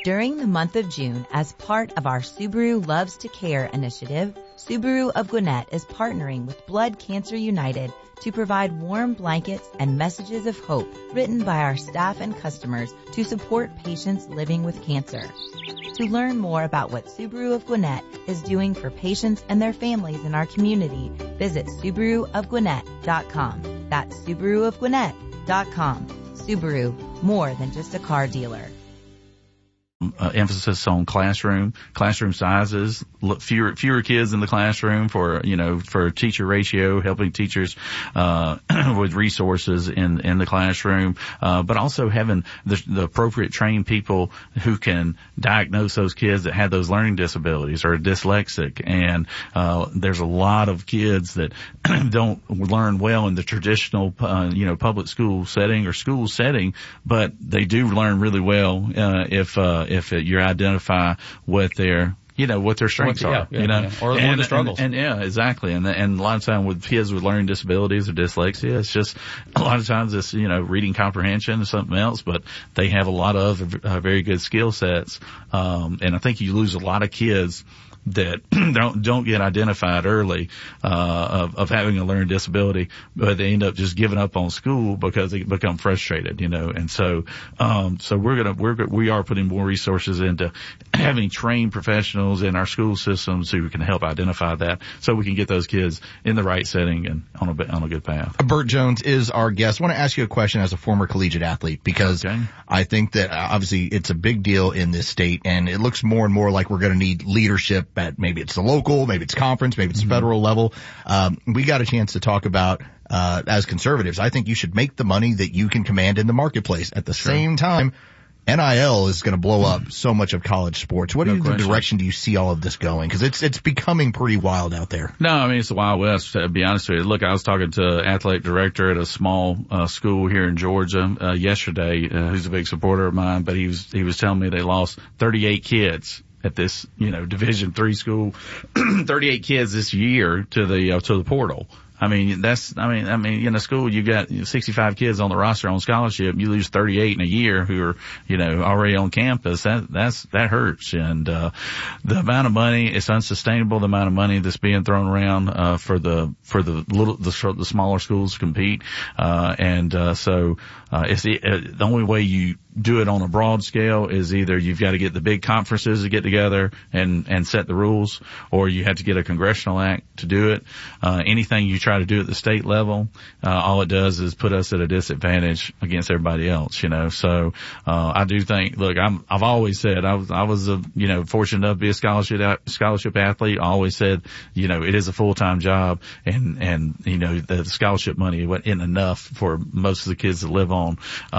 During the month of June, as part of our Subaru Loves to Care initiative, Subaru of Gwinnett is partnering with Blood Cancer United to provide warm blankets and messages of hope written by our staff and customers to support patients living with cancer. To learn more about what Subaru of Gwinnett is doing for patients and their families in our community, visit SubaruofGwinnett.com. That's SubaruofGwinnett.com. Subaru, more than just a car dealer. Emphasis on classroom sizes, fewer kids in the classroom for teacher ratio, helping teachers, with resources in the classroom, but also having the appropriate trained people who can diagnose those kids that have those learning disabilities or are dyslexic. And, there's a lot of kids that don't learn well in the traditional, public school setting or school setting, but they do learn really well, if you identify what their strengths are, or the struggles. And yeah, exactly. And a lot of time with kids with learning disabilities or dyslexia, it's just a lot of times it's, reading comprehension or something else, but they have a lot of very good skill sets. And I think you lose a lot of kids that don't get identified early, of having a learning disability, but they end up just giving up on school because they become frustrated, and so we are putting more resources into having trained professionals in our school systems who can help identify that so we can get those kids in the right setting and on a good path. Burt Jones is our guest. I want to ask you a question as a former collegiate athlete, because I think that obviously it's a big deal in this state, and it looks more and more like we're going to need leadership at maybe it's the local, maybe it's conference, maybe it's federal level. We got a chance to talk about, as conservatives, I think you should make the money that you can command in the marketplace. At the same time, NIL is going to blow up so much of college sports. What direction do you see all of this going? Because it's becoming pretty wild out there. No, I mean, it's the Wild West, to be honest with you. Look, I was talking to an athletic director at a small school here in Georgia yesterday, who's a big supporter of mine, but he was telling me they lost 38 kids at this, Division III school, 38 kids this year to the portal. I mean, in a school, you got 65 kids on the roster on scholarship. You lose 38 in a year who are, already on campus. That hurts. And, the amount of money, it's unsustainable, the amount of money that's being thrown around, for the smaller schools to compete. So it's the only way you do it on a broad scale is either you've got to get the big conferences to get together and set the rules, or you have to get a congressional act to do it. Anything you try to do at the state level, all it does is put us at a disadvantage against everybody else, So, I do think, look, I've always said I was fortunate enough to be a scholarship athlete. I always said, it is a full-time job and the scholarship money isn't enough for most of the kids to live on.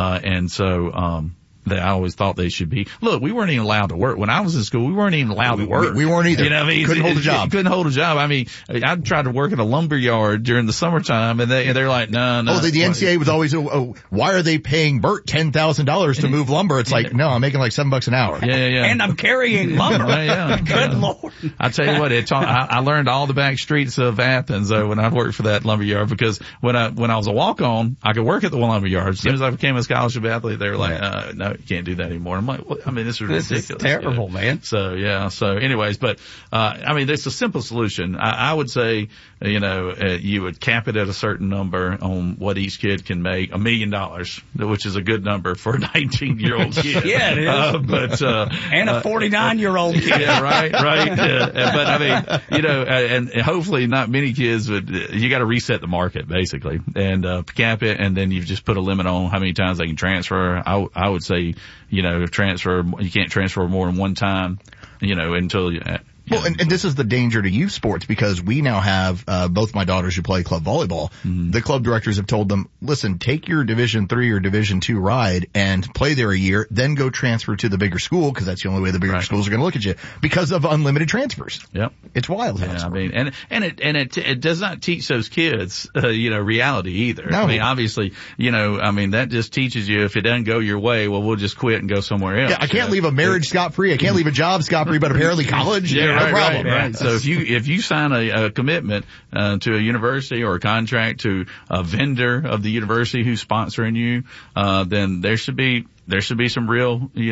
That I always thought they should be. Look, we weren't even allowed to work. When I was in school, we weren't even allowed to work. We weren't either. Couldn't hold a job. Couldn't hold a job. I mean, I tried to work at a lumber yard during the summertime, and they're like, no. Oh, the NCAA was always, why are they paying Burt $10,000 to move lumber? It's like, no, I'm making like $7 an hour. Yeah. And I'm carrying lumber. Good Lord. I tell you what, I learned all the back streets of Athens when I worked for that lumber yard, because when I was a walk-on, I could work at the lumber yard. As soon as I became a scholarship athlete, they were like, no, you can't do that anymore. I'm like, this is ridiculous. This is terrible, man. So anyways, but, there's a simple solution. I would say, you would cap it at a certain number on what each kid can make, $1 million, which is a good number for a 19-year-old kid. Yeah, it is. And a 49-year-old kid. Yeah, right. But and hopefully not many kids you gotta reset the market, basically, and, cap it, and then you just put a limit on how many times they can transfer. I would say, you can't transfer more than one time, until Well, and this is the danger to youth sports, because we now have both my daughters who play club volleyball. Mm-hmm. The club directors have told them, listen, take your Division III or Division II ride and play there a year, then go transfer to the bigger school, because that's the only way the bigger schools are going to look at you, because of unlimited transfers. Yep. It's wild. Yeah, it does not teach those kids, reality either. No. I mean, obviously, that just teaches you if it doesn't go your way, well, we'll just quit and go somewhere else. Yeah, I can't leave a marriage scot-free. I can't leave a job scot-free, but apparently college. Yeah. No problem. Right. So if you sign a commitment to a university or a contract to a vendor of the university who's sponsoring you, then there should be some real